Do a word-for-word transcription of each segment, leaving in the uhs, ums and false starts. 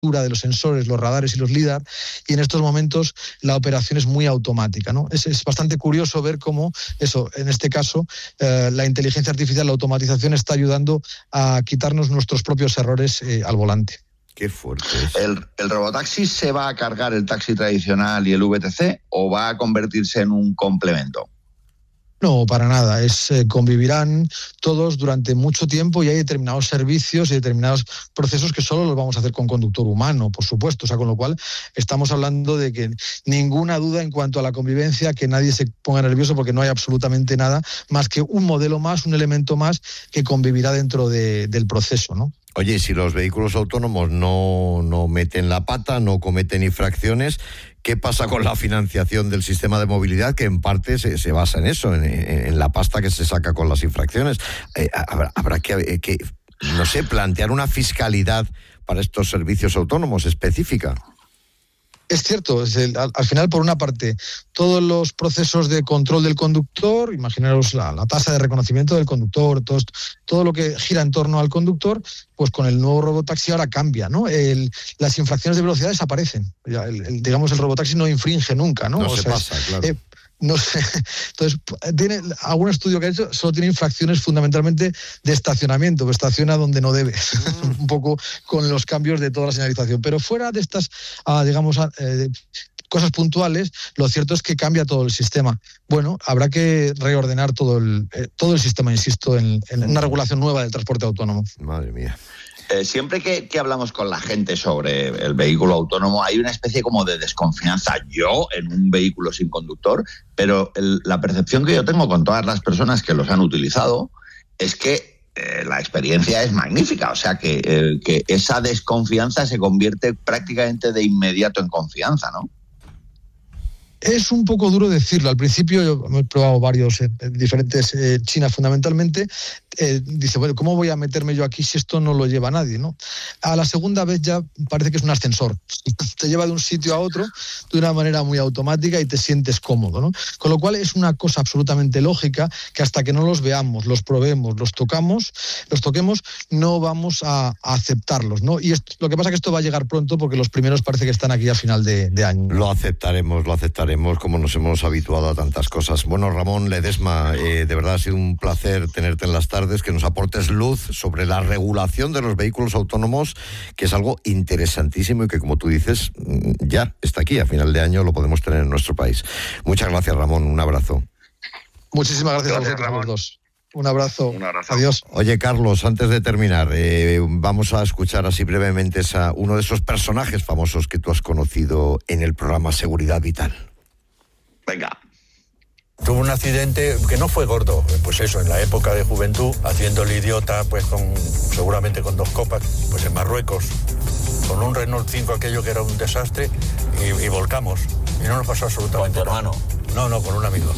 de los sensores, los radares y los lidar, y en estos momentos la operación es muy automática, ¿no? Es, es bastante curioso ver cómo eso, en este caso, eh, la inteligencia artificial, la automatización está ayudando a quitarnos nuestros propios errores eh, al volante. Qué fuerte es. ¿El, ¿El robotaxi se va a cargar el taxi tradicional y el V T C o va a convertirse en un complemento? No, para nada. Es, eh, convivirán todos durante mucho tiempo y hay determinados servicios y determinados procesos que solo los vamos a hacer con conductor humano, por supuesto. O sea, con lo cual estamos hablando de que ninguna duda en cuanto a la convivencia, que nadie se ponga nervioso porque no hay absolutamente nada más que un modelo más, un elemento más que convivirá dentro de, del proceso, ¿no? Oye, si los vehículos autónomos no, no meten la pata, no cometen infracciones, ¿qué pasa con la financiación del sistema de movilidad, que en parte se, se basa en eso, en, en la pasta que se saca con las infracciones? Eh, habrá, habrá que, que, no sé, plantear una fiscalidad para estos servicios autónomos específica. Es cierto, es el, al, al final, por una parte, todos los procesos de control del conductor, imaginaros la, la tasa de reconocimiento del conductor, todo, todo lo que gira en torno al conductor, pues con el nuevo robotaxi ahora cambia, ¿no? El, las infracciones de velocidad desaparecen. Ya, el, el, digamos, el robotaxi no infringe nunca, ¿no? No o se sea, pasa, es, claro. Eh, No sé. Entonces, tiene algún estudio que ha hecho, solo tiene infracciones fundamentalmente de estacionamiento, que estaciona donde no debe, mm. un poco con los cambios de toda la señalización. Pero fuera de estas, uh, digamos, uh, cosas puntuales, lo cierto es que cambia todo el sistema. Bueno, habrá que reordenar todo el, eh, todo el sistema, insisto, en, en una regulación nueva del transporte autónomo. Madre mía. Eh, siempre que, que hablamos con la gente sobre el vehículo autónomo hay una especie como de desconfianza. Yo en un vehículo sin conductor, pero el, la percepción que yo tengo con todas las personas que los han utilizado es que eh, la experiencia es magnífica. O sea, que, eh, que esa desconfianza se convierte prácticamente de inmediato en confianza, ¿no? Es un poco duro decirlo. Al principio, yo he probado varios, eh, diferentes, eh, China fundamentalmente, eh, dice, bueno, ¿cómo voy a meterme yo aquí si esto no lo lleva nadie, ¿no? A la segunda vez ya parece que es un ascensor. Te lleva de un sitio a otro de una manera muy automática y te sientes cómodo, ¿no? Con lo cual es una cosa absolutamente lógica que hasta que no los veamos, los probemos, los tocamos, los toquemos, no vamos a, a aceptarlos, ¿no? Y esto, lo que pasa es que esto va a llegar pronto porque los primeros parece que están aquí a final de, de año. Lo aceptaremos, lo aceptaremos. Como nos hemos habituado a tantas cosas. Bueno, Ramón Ledesma, eh, de verdad ha sido un placer tenerte en las tardes, que nos aportes luz sobre la regulación de los vehículos autónomos, que es algo interesantísimo y que, como tú dices, ya está aquí. A final de año lo podemos tener en nuestro país. Muchas gracias, Ramón. Un abrazo. Muchísimas gracias, gracias a vosotros, Ramón. Dos. Un abrazo. Un abrazo. Adiós. Oye, Carlos, antes de terminar, eh, vamos a escuchar así brevemente esa, uno de esos personajes famosos que tú has conocido en el programa Seguridad Vital. Venga. Tuvo un accidente que no fue gordo, pues eso, en la época de juventud, haciendo el idiota, pues con seguramente con dos copas, pues en Marruecos, con un Renault cinco, aquello que era un desastre, y, y volcamos. Y no nos pasó absolutamente nada. ¿Con tu hermano? No, no, con un amigo.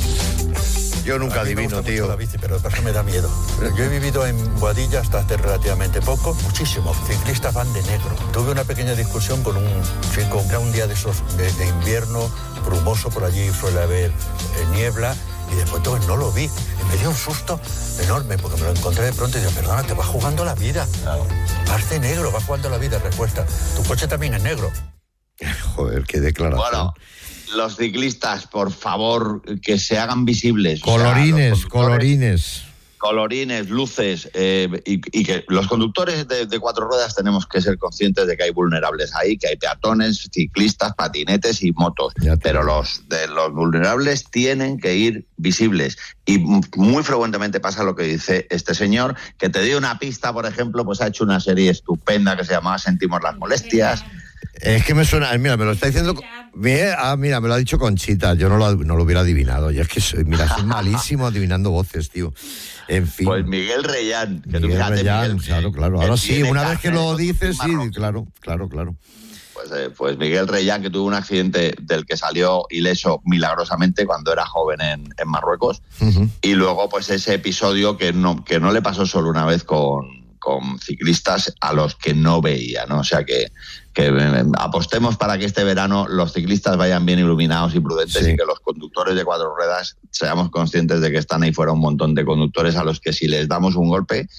Yo nunca adivino, tío. La bici, pero de paso me da miedo. Yo he vivido en Boadilla hasta hace relativamente poco, muchísimo. Ciclistas van de negro. Tuve una pequeña discusión con un chico, era un día de esos de, de invierno, brumoso, por allí suele haber eh, niebla, y después todo, no lo vi. Y me dio un susto enorme, porque me lo encontré de pronto y dije, perdona, te vas jugando la vida. Claro. Vas de negro, vas jugando la vida. Respuesta, tu coche también es negro. Joder, qué declaración. Bueno, los ciclistas, por favor, que se hagan visibles. Colorines, o sea, colorines. Colorines, luces, eh, y, y que los conductores de, de cuatro ruedas tenemos que ser conscientes de que hay vulnerables ahí, que hay peatones, ciclistas, patinetes y motos. Pero los de los vulnerables tienen que ir visibles. Y muy frecuentemente pasa lo que dice este señor, que te dio una pista, por ejemplo, pues ha hecho una serie estupenda que se llamaba Sentimos las molestias. Es que me suena, mira, me lo está diciendo. Mira, ah, mira, me lo ha dicho Conchita, yo no lo, no lo hubiera adivinado. Y es que soy, mira, soy malísimo adivinando voces, tío. En fin. Pues Miguel Reyán, que Miguel tú fíjate, Reyán, Miguel, claro, claro. Ahora sí, una vez que lo dices, sí, marroquí. claro, claro, claro. Pues, eh, pues Miguel Reyán, que tuvo un accidente del que salió ileso milagrosamente cuando era joven en, en Marruecos. Uh-huh. Y luego, pues ese episodio que no, que no le pasó solo una vez con, con ciclistas a los que no veía, ¿no? O sea que, que eh, apostemos para que este verano los ciclistas vayan bien iluminados y prudentes, sí, y que los conductores de cuatro ruedas seamos conscientes de que están ahí fuera un montón de conductores a los que si les damos un golpe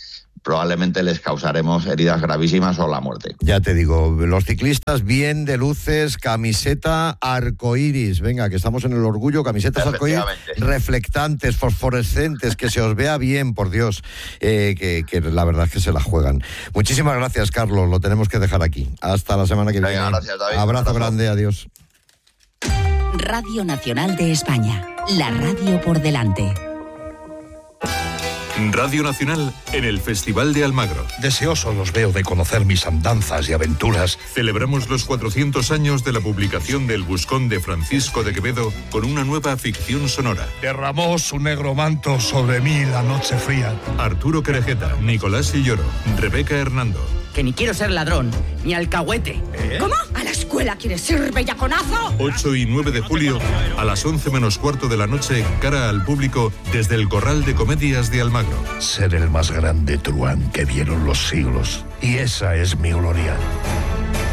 probablemente les causaremos heridas gravísimas o la muerte. Ya te digo, los ciclistas bien de luces, camiseta arcoíris. Venga, que estamos en el orgullo, camisetas arcoíris reflectantes, fosforescentes, que se os vea bien, por Dios, eh, que, que la verdad es que se la juegan. Muchísimas gracias, Carlos, lo tenemos que dejar aquí. Hasta la semana que viene. Venga, gracias, David. Abrazo, Abrazo grande, adiós. Radio Nacional de España, la radio por delante. Radio Nacional en el Festival de Almagro. Deseosos los veo de conocer mis andanzas y aventuras. Celebramos los cuatrocientos años de la publicación del Buscón de Francisco de Quevedo con una nueva ficción sonora. Derramó su negro manto sobre mí la noche fría. Arturo Querejeta, Nicolás Silloro, Rebeca Hernando. Que ni quiero ser ladrón, ni alcahuete. ¿Eh? ¿Cómo? ¿A la escuela quieres ir, bellaconazo? ocho y nueve de julio, a las once menos cuarto de la noche, cara al público, desde el Corral de Comedias de Almagro. Ser el más grande truán que vieron los siglos. Y esa es mi gloria.